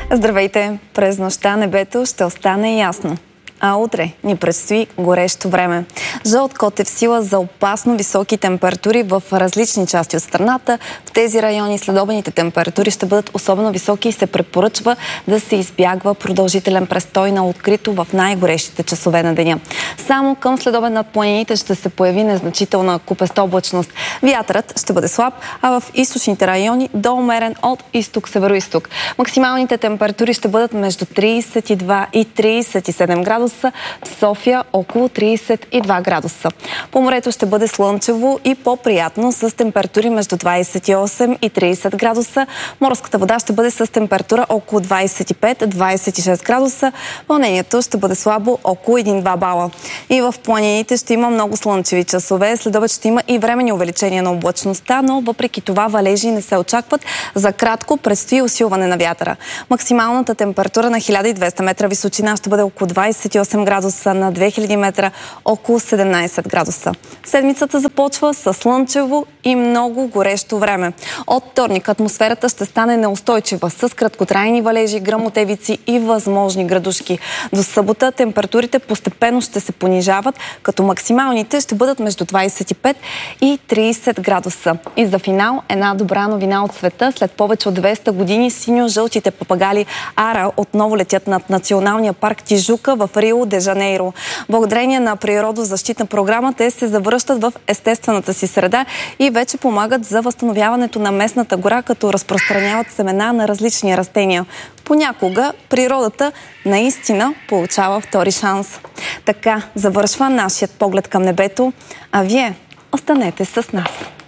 Здравейте! През нощта небето ще остане ясно. А утре ни предстои горещо време. Жълт код е в сила за опасно високи температури в различни части от страната. В тези райони следобедните температури ще бъдат особено високи и се препоръчва да се избягва продължителен престой на открито в най-горещите часове на деня. Само към следобед над планините ще се появи незначителна купеста облачност. Вятърът ще бъде слаб, а в източните райони до умерен от изток-североизток. Максималните температури ще бъдат между 32 и 37 градуса. В София около 32 градуса. По морето ще бъде слънчево и по-приятно с температури между 28 и 30 градуса. Морската вода ще бъде с температура около 25-26 градуса. Вълнението ще бъде слабо около 1-2 бала. И в планините ще има много слънчеви часове. Следобед ще има и временни увеличения на облачността, но въпреки това валежи не се очакват. За кратко предстои усилване на вятъра. Максималната температура на 1200 метра височина ще бъде около 28 градуса, на 2000 метра около 17 градуса. Седмицата започва с слънчево и много горещо време. От вторник атмосферата ще стане неустойчива с краткотрайни валежи, гръмотевици и възможни градушки. До събота температурите постепенно ще се понижават, като максималните ще бъдат между 25 и 30 градуса. И за финал една добра новина от света. След повече от 200 години синьо-жълтите папагали ара отново летят над националния парк Тижука в Рио де Жанейро. Благодарение на природозащитна програма те се завръщат в естествената си среда и вече помагат за възстановяването на местната гора, като разпространяват семена на различни растения. Понякога природата наистина получава втори шанс. Така завършва нашият поглед към небето, а вие останете с нас.